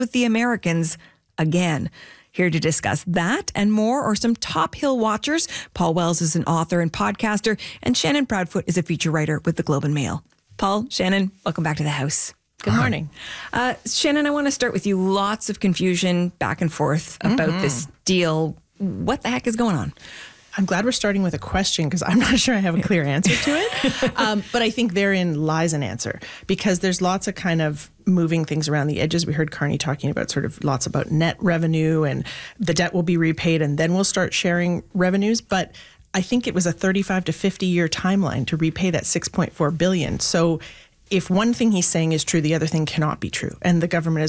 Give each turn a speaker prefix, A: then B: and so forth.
A: with the Americans again. Here to discuss that and more are some top Hill watchers. Paul Wells is an author and podcaster, and Shannon Proudfoot is a feature writer with the Globe and Mail. Paul, Shannon, welcome back to the house.
B: Good morning.
A: Shannon, I want to start with you. Lots of confusion back and forth about this deal. What the heck is going on?
B: I'm glad we're starting with a question because I'm not sure I have a clear answer to it. But I think therein lies an answer because there's lots of kind of moving things around the edges. We heard Carney talking about sort of lots about net revenue and the debt will be repaid and then we'll start sharing revenues. But I think it was a 35 to 50 year timeline to repay that $6.4 billion. So if one thing he's saying is true, the other thing cannot be true. And the government is